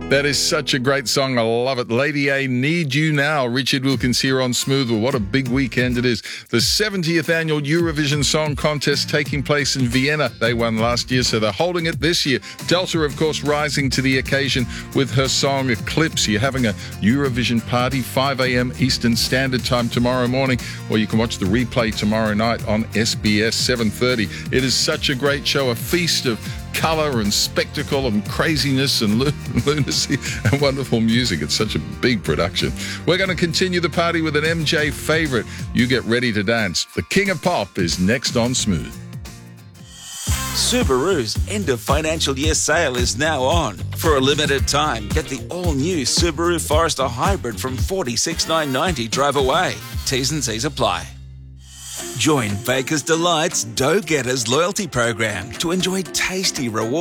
That is such a great song. I love it. Lady A, Need You Now. Richard Wilkins here on Smoothwell. What a big weekend it is. The 70th annual Eurovision Song Contest taking place in Vienna. They won last year, so they're holding it this year. Delta, of course, rising to the occasion with her song Eclipse. You're having a Eurovision party, 5 a.m. Eastern Standard Time tomorrow morning, or you can watch the replay tomorrow night on SBS 7:30. It is such a great show, a feast of colour and spectacle and craziness and lunacy and wonderful music. It's such a big production. We're going to continue the party with an MJ favourite. You get ready to dance. The King of Pop is next on Smooth. Subaru's end of financial year sale is now on. For a limited time, get the all-new Subaru Forester Hybrid from $46,990 drive away. T's and C's apply. Join Baker's Delight's Dough Getters loyalty program to enjoy tasty rewards